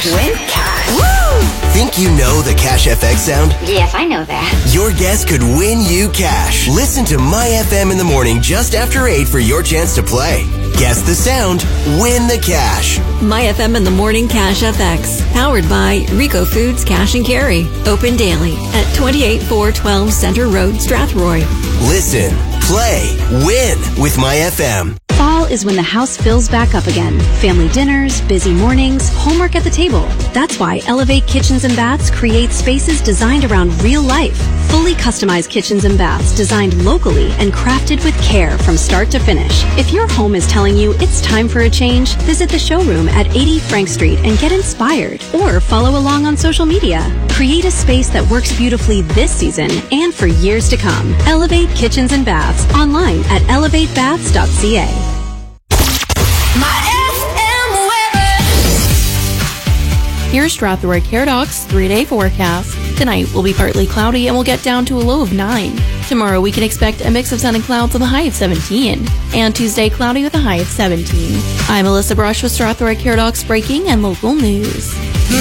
cash. Win cash. Woo! Think you know the Cash FX sound? Yes, I know that. Your guess could win you cash. Listen to My FM in the morning just after 8 for your chance to play. Guess the sound, win the cash. My FM in the morning Cash FX. Powered by Rico Foods Cash and Carry. Open daily at 28412 Center Road, Strathroy. Listen, play, win with My FM. Fall is when the house fills back up again. Family dinners, busy mornings, homework at the table. That's why Elevate Kitchens and Baths creates spaces designed around real life. Fully customized kitchens and baths designed locally and crafted with care from start to finish. If your home is telling you it's time for a change, visit the showroom at 80 Frank Street and get inspired. Or follow along on social media. Create a space that works beautifully this season and for years to come. Elevate Kitchens and Baths online at elevatebaths.ca. Here's Strathroy Caredocs 3-day forecast. Tonight will be partly cloudy and we'll get down to a low of 9. Tomorrow we can expect a mix of sun and clouds with a high of 17. And Tuesday cloudy with a high of 17. I'm Alyssa Brush with Strathroy Caredocs breaking and local news.